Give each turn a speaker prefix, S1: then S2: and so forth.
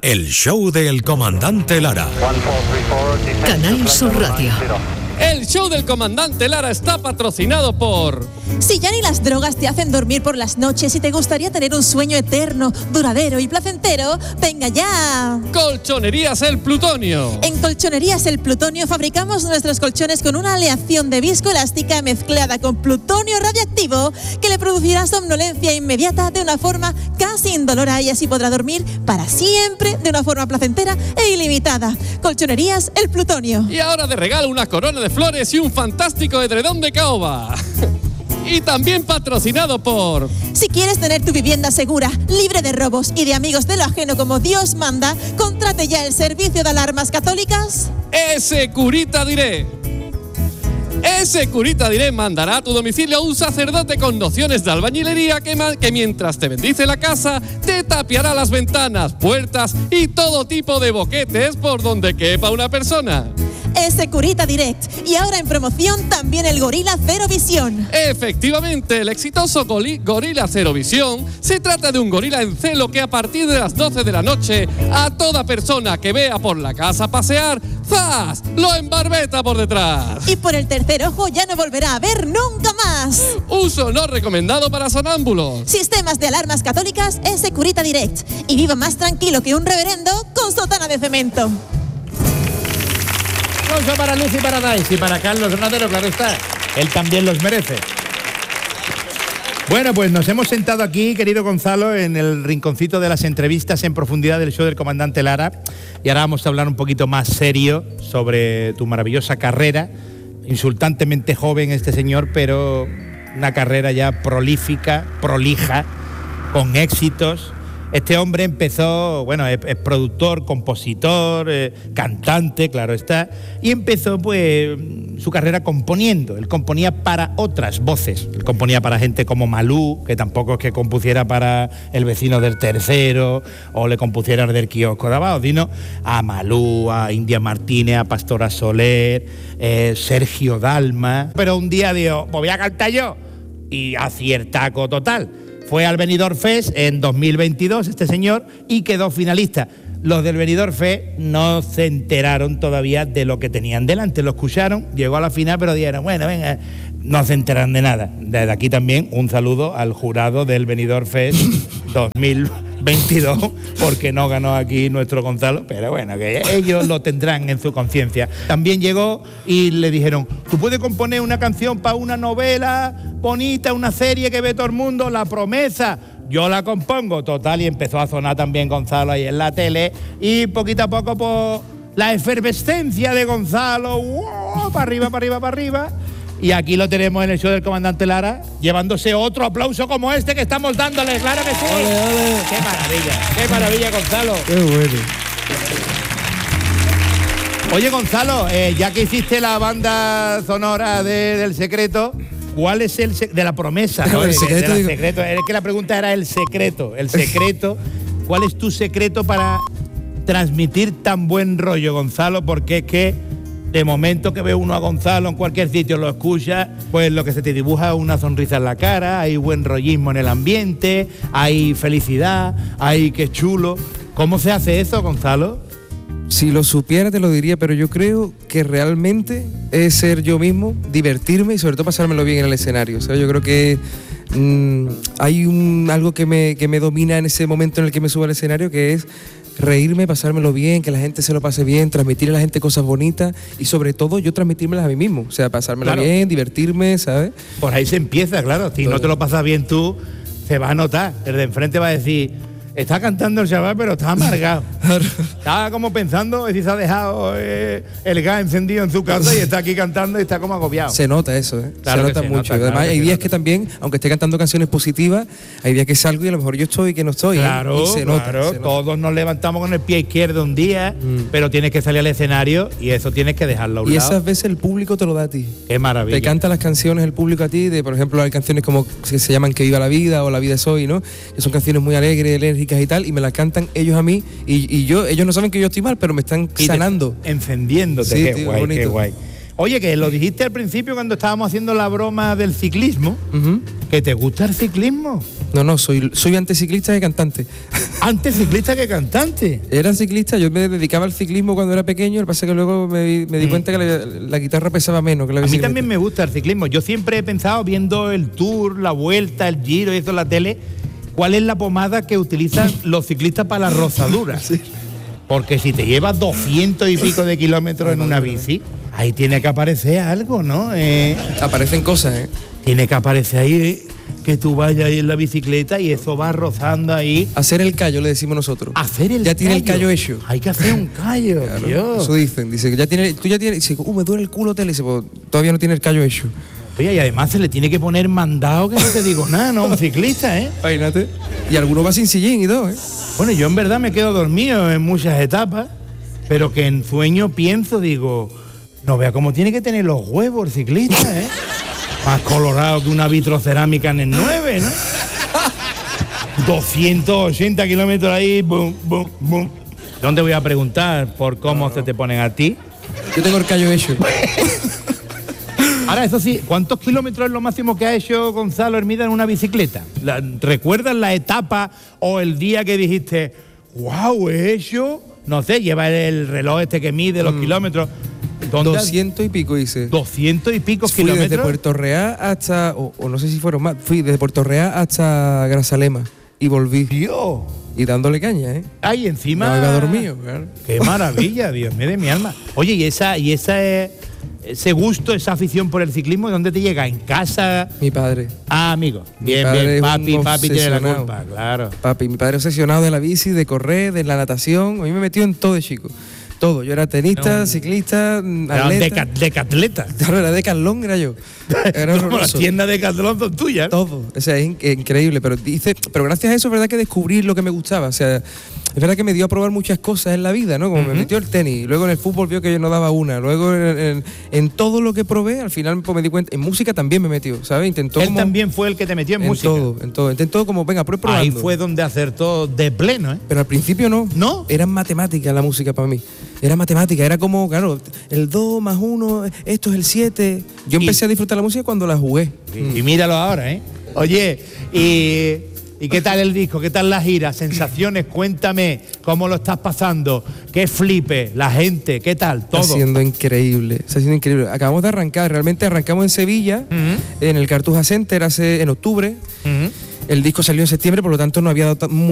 S1: el show del comandante Lara.
S2: Canal Sur Radio.
S3: El show del comandante Lara está patrocinado por...
S4: Si ya ni las drogas te hacen dormir por las noches y te gustaría tener un sueño eterno, duradero y placentero, venga ya.
S3: Colchonerías El Plutonio.
S4: En Colchonerías El Plutonio fabricamos nuestros colchones con una aleación de viscoelástica mezclada con plutonio radiactivo que le producirá somnolencia inmediata de una forma casi indolora y así podrá dormir para siempre de una forma placentera e ilimitada. Colchonerías El Plutonio.
S3: Y ahora de regalo una corona de flores y un fantástico edredón de caoba. Y también patrocinado por...
S4: Si quieres tener tu vivienda segura, libre de robos y de amigos de lo ajeno como Dios manda, contrate ya el servicio de alarmas católicas.
S3: Securita Direct. Securita Direct mandará a tu domicilio a un sacerdote con nociones de albañilería que mientras te bendice la casa, te tapiará las ventanas, puertas y todo tipo de boquetes por donde quepa una persona.
S4: Securita Direct. Y ahora en promoción también el Gorila Cero Visión.
S3: Efectivamente, el exitoso Gorila Cero Visión se trata de un gorila en celo que a partir de las 12 de la noche a toda persona que vea por la casa pasear, ¡zas!, lo embarbeta por detrás.
S4: Y por el tercer ojo ya no volverá a ver nunca más.
S3: Uso no recomendado para sonámbulos.
S4: Sistemas de alarmas católicas Securita Direct. Y viva más tranquilo que un reverendo con sotana de cemento.
S5: Aplauso para Lucy Paradise y para Carlos Renatero, claro está. Él también los merece. Bueno, pues nos hemos sentado aquí, querido Gonzalo, en el rinconcito de las entrevistas en profundidad del show del comandante Lara. Y ahora vamos a hablar un poquito más serio sobre tu maravillosa carrera. Insultantemente joven este señor, pero una carrera ya prolífica, prolija, con éxitos. Este hombre empezó, bueno, es productor, compositor, cantante, claro está, y empezó pues su carrera componiendo. Él componía para otras voces, él componía para gente como Malú, que tampoco es que compusiera para el vecino del tercero, o le compusiera del kiosco de abajo, sino a Malú, a India Martínez, a Pastora Soler, Sergio Dalma. Pero un día dijo, pues voy a cantar yo, y aciertaco total. Fue al Benidorm Fest en 2022 este señor y quedó finalista. Los del Benidorm Fest no se enteraron todavía de lo que tenían delante. Lo escucharon, llegó a la final, pero dijeron, bueno, venga, no se enteran de nada. Desde aquí también un saludo al jurado del Benidorm Fest 2022, porque no ganó aquí nuestro Gonzalo, pero bueno, que ellos lo tendrán en su conciencia. También llegó y le dijeron, ¿tú puedes componer una canción para una novela bonita, una serie que ve todo el mundo, La Promesa? Yo la compongo, total, y empezó a sonar también Gonzalo ahí en la tele, y poquito a poco, pues, la efervescencia de Gonzalo, ¡wow!, para arriba, para arriba, para arriba. Y aquí lo tenemos en el show del comandante Lara, llevándose otro aplauso como este que estamos dándole, claro que sí.
S6: ¡Ole, ole!
S5: Qué maravilla, Gonzalo.
S6: ¡Qué bueno!
S5: Oye, Gonzalo, ya que hiciste la banda sonora del Secreto, ¿cuál es el de La Promesa? ¿No?
S6: El secreto,
S5: del secreto. Es que la pregunta era el secreto. El secreto. ¿Cuál es tu secreto para transmitir tan buen rollo, Gonzalo? Porque es que de momento que ve uno a Gonzalo en cualquier sitio, lo escucha, pues lo que se te dibuja es una sonrisa en la cara, hay buen rollismo en el ambiente, hay felicidad, hay qué chulo. ¿Cómo se hace eso, Gonzalo?
S6: Si lo supiera te lo diría, pero yo creo que realmente es ser yo mismo, divertirme y sobre todo pasármelo bien en el escenario. O sea, yo creo que hay algo que me domina en ese momento en el que me subo al escenario, que es reírme, pasármelo bien, que la gente se lo pase bien, transmitir a la gente cosas bonitas y sobre todo yo transmitírmelas a mí mismo. O sea, pasármelo bien, divertirme, ¿sabes?
S5: Por ahí se empieza, claro. Si no te lo pasas bien tú, se va a notar. El de enfrente va a decir, está cantando el chaval, pero está amargado. Está como pensando si se ha dejado el gas encendido en su casa y está aquí cantando y está como agobiado.
S6: Se nota eso, ¿eh?
S5: Claro,
S6: se nota mucho. Además, hay días que también, aunque esté cantando canciones positivas, hay días que salgo y a lo mejor yo estoy y que no estoy.
S5: Claro,
S6: y se nota.
S5: Todos nos levantamos con el pie izquierdo un día, pero tienes que salir al escenario y eso tienes que dejarlo a un
S6: y
S5: lado.
S6: esas veces el público te lo da a ti.
S5: Qué maravilla.
S6: Te canta las canciones el público a ti, por ejemplo, hay canciones como que se llaman Que viva la vida o La vida es hoy, ¿no? Que son canciones muy alegres, enérgicas y tal, y me las cantan ellos a mí y ellos no saben que yo estoy mal, pero me están sanando.
S5: Encendiéndote,
S6: sí,
S5: qué
S6: tío,
S5: guay,
S6: bonito.
S5: qué guay. Oye, que lo dijiste al principio cuando estábamos haciendo la broma del ciclismo, que te gusta el ciclismo.
S6: No, soy anticiclista y cantante.
S5: Antes que cantante.
S6: Era ciclista, yo me dedicaba al ciclismo cuando era pequeño, lo que pasa es que luego me di cuenta que la guitarra pesaba menos que la bicicleta.
S5: A mí también me gusta el ciclismo. Yo siempre he pensado, viendo el Tour, la Vuelta, el Giro y eso en la tele, ¿cuál es la pomada que utilizan los ciclistas para las rozaduras? Sí. Porque si te llevas 200 y pico de kilómetros en una bici, ahí tiene que aparecer algo, ¿no?
S6: Aparecen cosas, ¿eh?
S5: Tiene que aparecer ahí que tú vayas ahí en la bicicleta y eso va rozando ahí.
S6: Hacer el callo, le decimos nosotros.
S5: Hacer el callo.
S6: Ya tiene el callo hecho.
S5: Hay que hacer un callo,
S6: claro,
S5: Dios.
S6: Eso dicen, dice que tú ya tienes, dice, me duele el culo, tele, dice, pues todavía no tiene el callo hecho.
S5: Oye, y además se le tiene que poner mandado, que no te digo nada, ¿no? Un ciclista, ¿eh?
S6: Imagínate. Y alguno va sin sillín y todo, ¿eh?
S5: Bueno, yo en verdad me quedo dormido en muchas etapas, pero que en sueño pienso, digo, no vea cómo tiene que tener los huevos el ciclista, ¿eh? Más colorado que una vitrocerámica en el 9, ¿no? 280 kilómetros ahí, bum, bum, bum. ¿Dónde voy a preguntar por cómo se te ponen a ti?
S6: Yo tengo el callo hecho.
S5: Ahora, eso sí, ¿cuántos kilómetros es lo máximo que ha hecho Gonzalo Hermida en una bicicleta? ¿Recuerdas la etapa o el día que dijiste, wow, he hecho, no sé, lleva el reloj este que mide los kilómetros?
S6: 200 y pico hice.
S5: 200 y pico
S6: fui
S5: kilómetros.
S6: Desde Puerto Real hasta, o no sé si fueron más, fui desde Puerto Real hasta Grazalema y volví.
S5: Dios.
S6: Y dándole caña, ¿eh?
S5: Ay, encima.
S6: No iba dormido, claro.
S5: Qué maravilla, Dios mío de mi alma. Oye, y ese gusto, esa afición por el ciclismo, ¿de dónde te llega? ¿En casa?
S6: Mi padre.
S5: Ah, amigo. Bien, papi tiene la culpa, claro.
S6: Papi, mi padre obsesionado de la bici, de correr, de la natación. A mí me metió en todo de chico. Todo. Yo era tenista, ciclista, atleta.
S5: Decatleta.
S6: Claro, era Decathlon, era yo. Era
S5: como las tiendas de Decathlon son tuyas.
S6: Todo. O sea, es increíble. Pero gracias a eso es verdad que descubrí lo que me gustaba. O sea, es verdad que me dio a probar muchas cosas en la vida, ¿no? Como me metió el tenis, luego en el fútbol vio que yo no daba una, luego en todo lo que probé, al final pues, me di cuenta, en música también me metió, ¿sabes?
S5: Él también fue el que te metió en música.
S6: En todo. Intentó como, venga, prueba probando.
S5: Ahí fue donde acertó de pleno, ¿eh?
S6: Pero al principio no.
S5: ¿No?
S6: Era matemática la música para mí. Era matemática, era como, claro, el 2 más 1, esto es el 7. Yo empecé a disfrutar la música cuando la jugué.
S5: Y míralo ahora, ¿eh? Oye, ¿y qué tal el disco? ¿Qué tal la gira? Sensaciones, cuéntame cómo lo estás pasando. Qué flipe, la gente, ¿qué tal? Todo.
S6: Está siendo increíble, está siendo increíble. Acabamos de arrancar, realmente arrancamos en Sevilla, en el Cartuja Center en octubre. El disco salió en septiembre, por lo tanto no había dado